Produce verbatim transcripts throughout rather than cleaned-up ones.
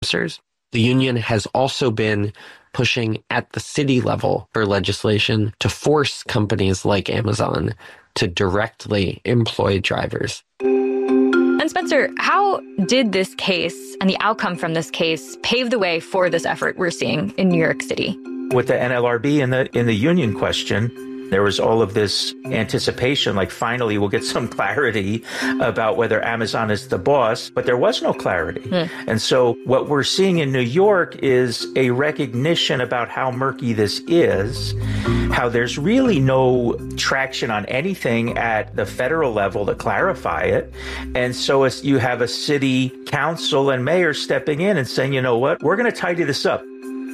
The union has also been pushing at the city level for legislation to force companies like Amazon to directly employ drivers. And Spencer, how did this case and the outcome from this case pave the way for this effort we're seeing in New York City? With the N L R B and the in the union question, there was all of this anticipation, like finally we'll get some clarity about whether Amazon is the boss, but there was no clarity. Mm. And so what we're seeing in New York is a recognition about how murky this is, how there's really no traction on anything at the federal level to clarify it. And so as you have a city council and mayor stepping in and saying, you know what, we're going to tidy this up.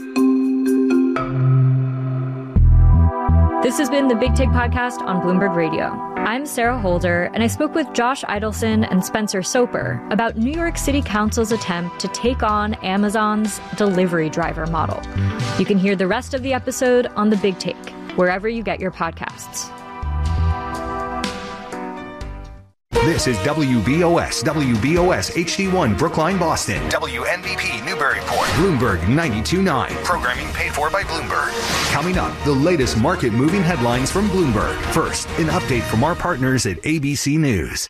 This has been the Big Take Podcast on Bloomberg Radio. I'm Sarah Holder, and I spoke with Josh Idelson and Spencer Soper about New York City Council's attempt to take on Amazon's delivery driver model. You can hear the rest of the episode on The Big Take, wherever you get your podcasts. This is W B O S, W B O S H D one, Brookline, Boston. W N B P, Newburyport. Bloomberg ninety-two point nine. Programming paid for by Bloomberg. Coming up, the latest market-moving headlines from Bloomberg. First, an update from our partners at A B C News.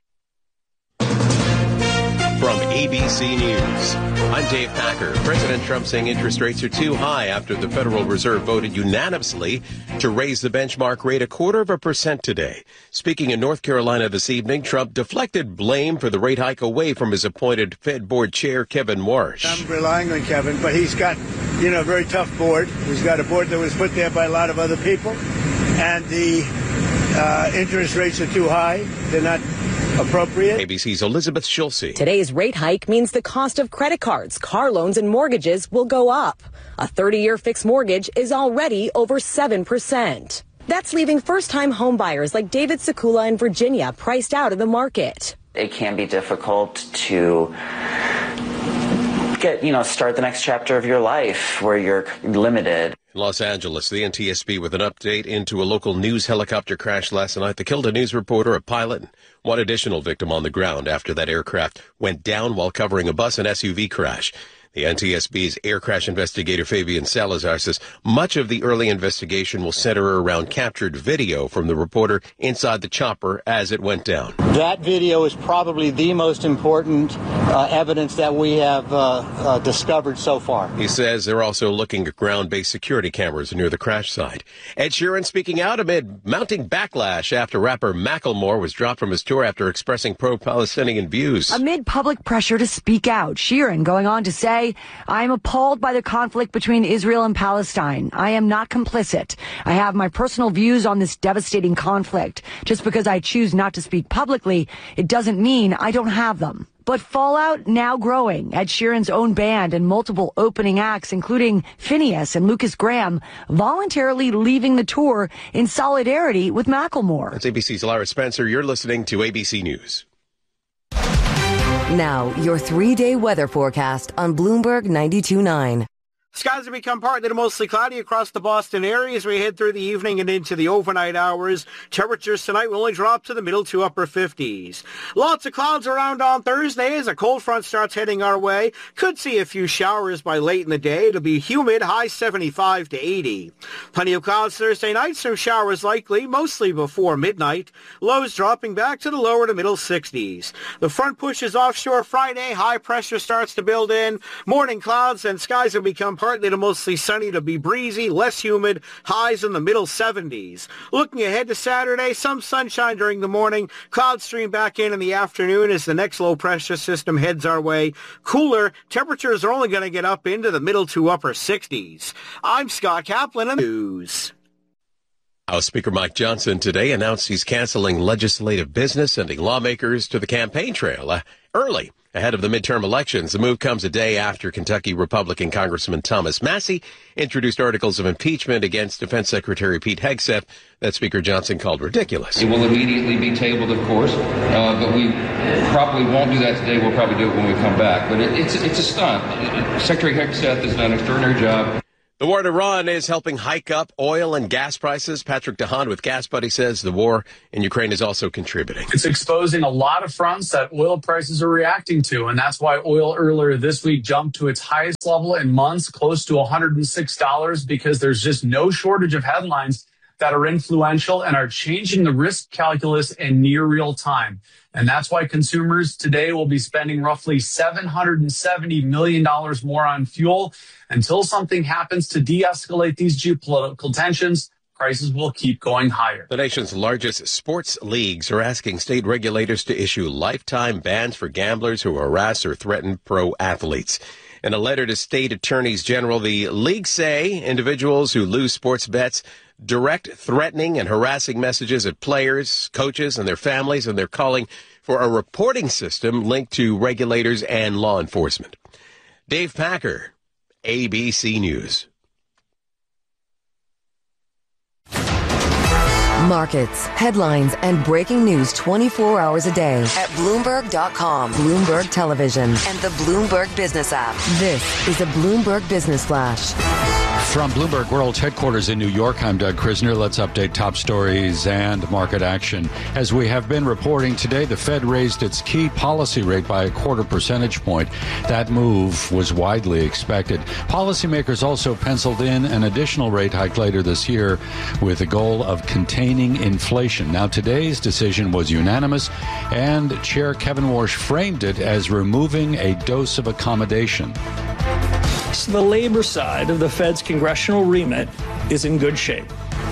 From A B C News, I'm Dave Packer. President Trump saying interest rates are too high after the Federal Reserve voted unanimously to raise the benchmark rate a quarter of a percent today. Speaking in North Carolina this evening, Trump deflected blame for the rate hike away from his appointed Fed board chair, Kevin Warsh. I'm relying on Kevin, but he's got, you know, a very tough board. He's got a board that was put there by a lot of other people, and the uh, interest rates are too high. They're not appropriate. A B C's Elizabeth Schulze. Today's rate hike means the cost of credit cards, car loans, and mortgages will go up. A thirty-year fixed mortgage is already over seven percent. That's leaving first-time homebuyers like David Sekula in Virginia priced out of the market. It can be difficult to get, you know, start the next chapter of your life where you're limited. In Los Angeles, the N T S B with an update into a local news helicopter crash last night that killed a news reporter, a pilot, and one additional victim on the ground after that aircraft went down while covering a bus and S U V crash. The N T S B's air crash investigator Fabian Salazar says much of the early investigation will center around captured video from the reporter inside the chopper as it went down. That video is probably the most important uh, evidence that we have uh, uh, discovered so far. He says they're also looking at ground-based security cameras near the crash site. Ed Sheeran speaking out amid mounting backlash after rapper Macklemore was dropped from his tour after expressing pro-Palestinian views. Amid public pressure to speak out, Sheeran going on to say, I am appalled by the conflict between Israel and Palestine. I am not complicit. I have my personal views on this devastating conflict. Just because I choose not to speak publicly, it doesn't mean I don't have them. But fallout now growing. Ed Sheeran's own band and multiple opening acts, including Phineas and Lucas Graham, voluntarily leaving the tour in solidarity with Macklemore. That's A B C's Lara Spencer. You're listening to A B C News. Now, your three-day weather forecast on Bloomberg ninety-two point nine. Skies have become partly to mostly cloudy across the Boston area as we head through the evening and into the overnight hours. Temperatures tonight will only drop to the middle to upper fifties. Lots of clouds around on Thursday as a cold front starts heading our way. Could see a few showers by late in the day. It'll be humid, high seventy-five to eighty. Plenty of clouds Thursday night, some showers likely, mostly before midnight. Lows dropping back to the lower to middle sixties. The front pushes offshore Friday. High pressure starts to build in. Morning clouds and skies will become partly to mostly sunny to be breezy, less humid, highs in the middle seventies. Looking ahead to Saturday, some sunshine during the morning, clouds stream back in in the afternoon as the next low pressure system heads our way. Cooler, temperatures are only going to get up into the middle to upper sixties. I'm Scott Kaplan in the news. House Speaker Mike Johnson today announced he's canceling legislative business, sending lawmakers to the campaign trail uh, early ahead of the midterm elections. The move comes a day after Kentucky Republican Congressman Thomas Massie introduced articles of impeachment against Defense Secretary Pete Hegseth that Speaker Johnson called ridiculous. It will immediately be tabled, of course, uh, but we probably won't do that today. We'll probably do it when we come back. But it, it's, it's a stunt. Secretary Hegseth has done an extraordinary job. The war in Iran is helping hike up oil and gas prices. Patrick DeHaan with Gas Buddy says the war in Ukraine is also contributing. It's exposing a lot of fronts that oil prices are reacting to, and that's why oil earlier this week jumped to its highest level in months, close to one hundred six dollars, because there's just no shortage of headlines that are influential and are changing the risk calculus in near real time. And that's why consumers today will be spending roughly seven hundred seventy million dollars more on fuel. Until something happens to de-escalate these geopolitical tensions, prices will keep going higher. The nation's largest sports leagues are asking state regulators to issue lifetime bans for gamblers who harass or threaten pro athletes. In a letter to state attorneys general, the leagues say individuals who lose sports bets direct threatening and harassing messages at players, coaches, and their families, and they're calling for a reporting system linked to regulators and law enforcement. Dave Packer, A B C News. Markets, headlines, and breaking news twenty-four hours a day at Bloomberg dot com, Bloomberg Television, and the Bloomberg Business app. This is a Bloomberg Business Flash. From Bloomberg World's headquarters in New York, I'm Doug Krisner. Let's update top stories and market action. As we have been reporting today, the Fed raised its key policy rate by a quarter percentage point. That move was widely expected. Policymakers also penciled in an additional rate hike later this year with the goal of containing inflation. Now, today's decision was unanimous, and Chair Kevin Warsh framed it as removing a dose of accommodation. So the labor side of the Fed's congressional remit is in good shape.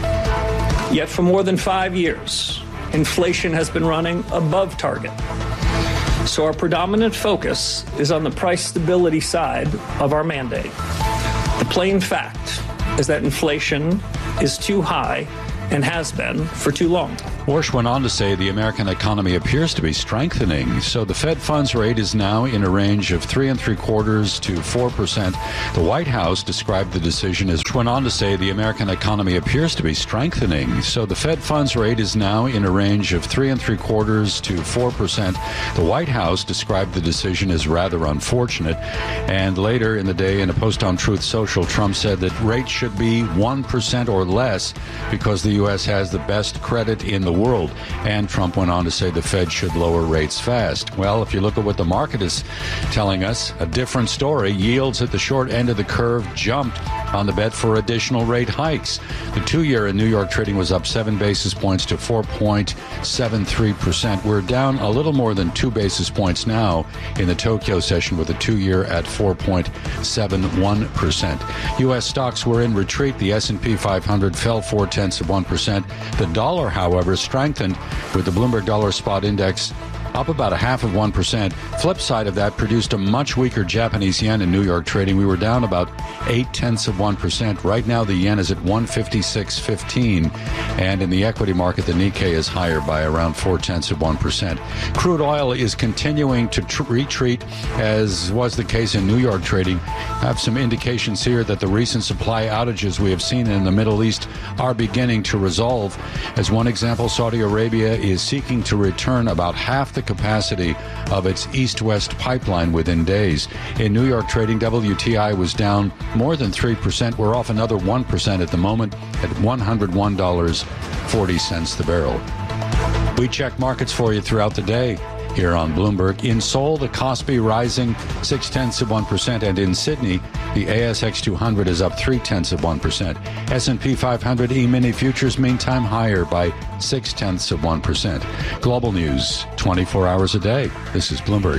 Yet for more than five years, inflation has been running above target. So our predominant focus is on the price stability side of our mandate. The plain fact is that inflation is too high and has been for too long. Warsh went on to say the American economy appears to be strengthening, so the Fed funds rate is now in a range of three and three quarters to four percent. The White House described the decision as went on to say the American economy appears to be strengthening, so the Fed funds rate is now in a range of three and three quarters to four percent. The White House described the decision as rather unfortunate, and later in the day, in a post on Truth Social, Trump said that rates should be one percent or less because the U S has the best credit in the world. And Trump went on to say the Fed should lower rates fast. Well, if you look at what the market is telling us, a different story. Yields at the short end of the curve jumped on the bet for additional rate hikes. The two-year in New York trading was up seven basis points to four point seven three percent. We're down a little more than two basis points now in the Tokyo session with the two-year at four point seven one percent. U S stocks were in retreat. The S and P five hundred fell four-tenths of one percent. The dollar, however, strengthened with the Bloomberg Dollar Spot Index up about a half of one percent. Flip side of that produced a much weaker Japanese yen in New York trading. We were down about eight tenths of one percent. Right now, the yen is at one fifty-six fifteen. And in the equity market, the Nikkei is higher by around four tenths of one percent. Crude oil is continuing to tr- retreat, as was the case in New York trading. I have some indications here that the recent supply outages we have seen in the Middle East are beginning to resolve. As one example, Saudi Arabia is seeking to return about half the capacity of its east-west pipeline within days. In New York trading, W T I was down more than three percent. We're off another one percent at the moment at one hundred one dollars and forty cents the barrel. We check markets for you throughout the day here on Bloomberg. In Seoul, the Kospi rising six tenths of one percent, and in Sydney, the A S X two hundred is up three tenths of one percent. S and P five hundred E-mini futures meantime higher by six tenths of one percent. Global news twenty-four hours a day. This is Bloomberg.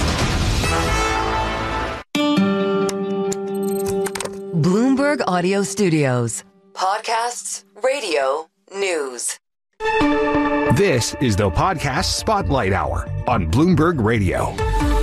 Bloomberg Audio Studios. Podcasts, radio, news. This is the Podcast Spotlight Hour on Bloomberg Radio.